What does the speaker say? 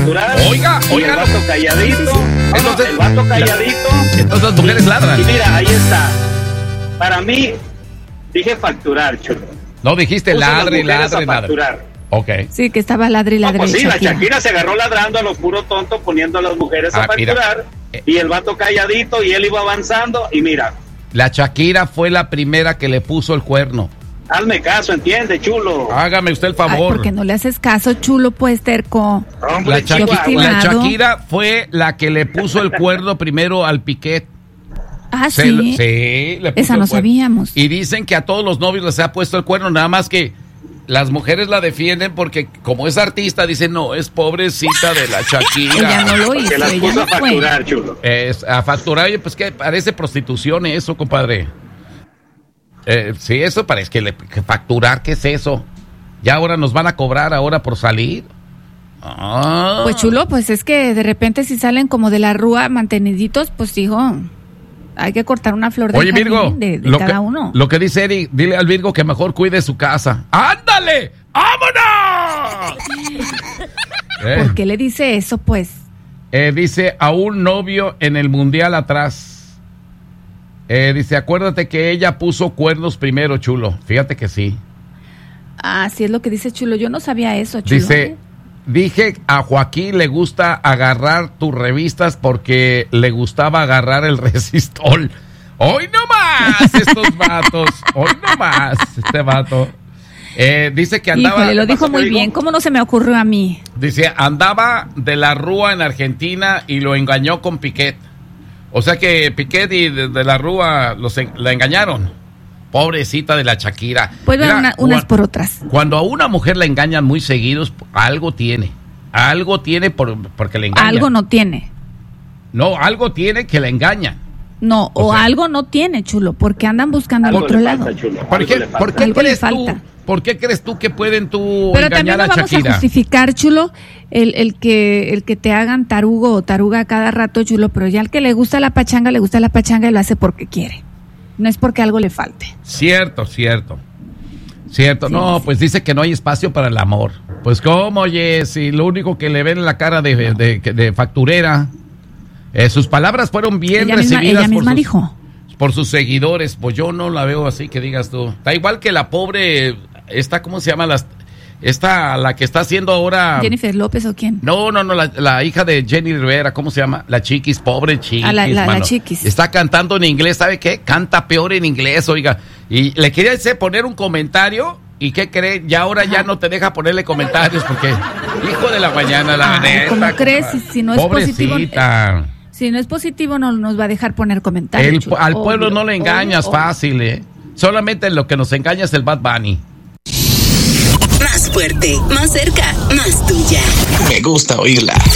facturar. Oiga. El vato calladito. Entonces, el vato calladito. Entonces las mujeres ladran. Y mira, ahí está. Para mí, dije facturar, chulo. No, dijiste ladre. Ok. Sí, que estaba ladre. Pues sí, la Shakira se agarró ladrando a lo puro tonto, poniendo a las mujeres a facturar. Mira. Y el vato calladito, y él iba avanzando, y mira. La Shakira fue la primera que le puso el cuerno. Hazme caso, entiende, chulo. Hágame usted el favor. Ay, ¿por qué no le haces caso, chulo, pues, terco? Hombre, la Shakira fue la que le puso el cuerno primero al Piqué. Ah, sí. Sí, le puso esa no sabíamos. Y dicen que a todos los novios les ha puesto el cuerno, nada más que las mujeres la defienden porque como es artista, dicen, no, es pobrecita de la Shakira. Ella no lo hizo, que las ella puso no a facturar, chulo. A facturar, oye, pues que parece prostitución eso, compadre. Sí, eso parece que facturar, ¿qué es eso? Ya ahora nos van a cobrar ahora por salir. Pues chulo, pues es que de repente si salen como de la rúa manteniditos, pues hijo, hay que cortar una flor de Virgo, de cada uno. Lo que dice Eddie, dile al Virgo que mejor cuide su casa. ¡Ándale! ¡Vámonos! ¿Por qué le dice eso, pues? Dice, a un novio en el mundial atrás. Dice, acuérdate que ella puso cuernos primero, chulo. Fíjate que sí. Ah, sí es lo que dice chulo. Yo no sabía eso, chulo. Dice, dije a Joaquín le gusta agarrar tus revistas porque le gustaba agarrar el resistol. ¡Hoy no más estos vatos! ¡Hoy no más este vato! Dice que andaba... Híjole, lo dijo muy bien. ¿Cómo no se me ocurrió a mí? Dice, andaba de la Rúa en Argentina y lo engañó con Piquet. O sea que Piquet y de la Rúa la engañaron. Pobrecita de la Shakira. Pues van unas por otras. Cuando a una mujer la engañan muy seguidos, algo tiene. Algo tiene porque le engañan. Algo no tiene. No, algo tiene que la engañan. No, o sea, algo no tiene, chulo, porque andan buscando al otro lado. ¿Por qué crees tú que pueden Pero engañar a Shakira? Pero también no vamos a justificar, chulo, el que te hagan tarugo o taruga cada rato, chulo, pero ya al que le gusta la pachanga y lo hace porque quiere. No es porque algo le falte. Cierto. Sí, no, sí. Pues dice que no hay espacio para el amor. Pues cómo, oye, si lo único que le ven en la cara de facturera, sus palabras fueron bien recibidas. Ella misma dijo. Por sus seguidores, pues yo no la veo así que digas tú. Está igual que la pobre, ¿cómo se llama? La que está haciendo ahora... ¿Jennifer López o quién? No, la hija de Jenny Rivera, ¿cómo se llama? La Chiquis, pobre Chiquis, la Chiquis. Está cantando en inglés, ¿sabe qué? Canta peor en inglés, oiga. Y le quería poner un comentario, ¿y qué cree? Ya ahora ya no te deja ponerle comentarios, porque hijo de la mañana, la neta. ¿Cómo crees? Si no es positivo... Pobrecita. Si no es positivo, no nos va a dejar poner comentarios. Al pueblo no le engañas fácil, ¿eh? Solamente lo que nos engaña es el Bad Bunny. Más fuerte, más cerca, más tuya. Me gusta oírla.